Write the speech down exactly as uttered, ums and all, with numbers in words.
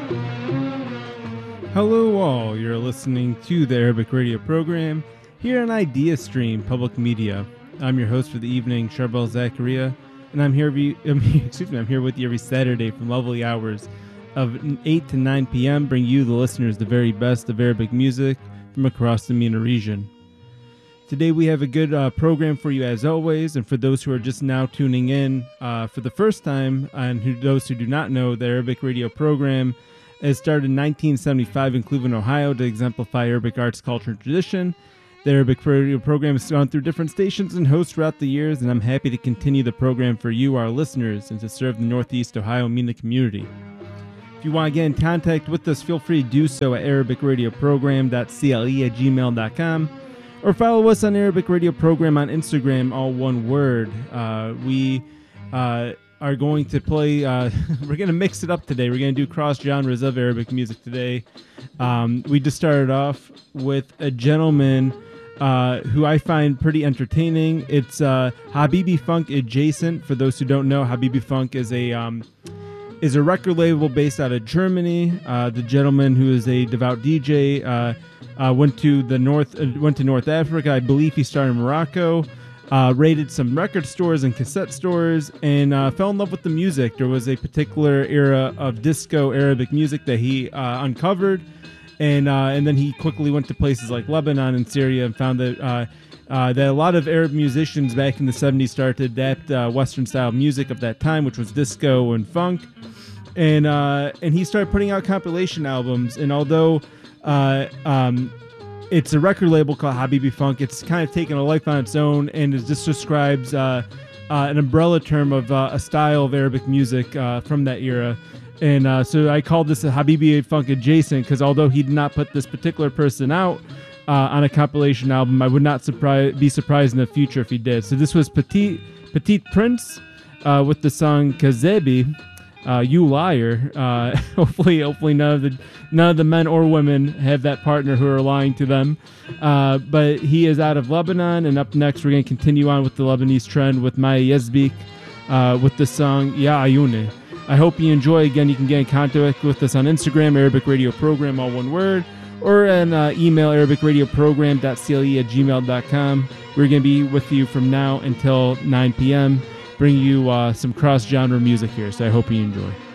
Hello all, you're listening to the Arabic radio program here on Idea Stream Public Media. I'm your host for the evening, Charbel Zakaria, and I'm here, I'm, excuse me, I'm here with you every Saturday from lovely hours of eight to nine p.m. bring you, the listeners, the very best of Arabic music from across the MENA region. Today we have a good uh, program for you as always, and for those who are just now tuning in uh, for the first time, and who, those who do not know, the Arabic radio program it started in nineteen seventy-five in Cleveland, Ohio to exemplify Arabic arts, culture, and tradition. The Arabic radio program has gone through different stations and hosts throughout the years, and I'm happy to continue the program for you, our listeners, and to serve the Northeast Ohio MENA community. If you want to get in contact with us, feel free to do so at arabic radio program dot c l e at gmail dot com or follow us on Arabic Radio Program on Instagram, all one word. Uh, we... Uh, are going to play, uh, we're going to mix it up today. We're going to do cross genres of Arabic music today. Um, we just started off with a gentleman uh, who I find pretty entertaining. It's uh, Habibi Funk adjacent. For those who don't know, Habibi Funk is a um, is a record label based out of Germany. Uh, the gentleman, who is a devout D J, uh, uh, went to the North uh, went to North Africa. I believe he started in Morocco. Uh, raided some record stores and cassette stores and uh, fell in love with the music. There was a particular era of disco Arabic music that he uh, uncovered, and uh, and then he quickly went to places like Lebanon and Syria and found that uh, uh, that a lot of Arab musicians back in the seventies started to adapt uh, Western style music of that time, which was disco and funk, and uh, and he started putting out compilation albums. And although uh, um, it's a record label called Habibi Funk, it's kind of taken a life on its own, and it just describes uh, uh, an umbrella term of uh, a style of Arabic music uh, from that era. And uh, so I called this a Habibi Funk adjacent because although he did not put this particular person out uh, on a compilation album, I would not surprise, be surprised in the future if he did. So this was Petit, Petit Prince uh, with the song Kazebi. Uh, you liar. Uh, hopefully, hopefully none of the none of the men or women have that partner who are lying to them. Uh, but he is out of Lebanon, and up next we're going to continue on with the Lebanese trend with Maya Yazbik uh, with the song Ya Ayune. I hope you enjoy. Again, you can get in contact with us on Instagram, Arabic Radio Program, all one word, or an uh, email, arabic radio program dot c l e at gmail dot com. We're going to be with you from now until nine p.m. bring you uh, some cross-genre music here, so I hope you enjoy.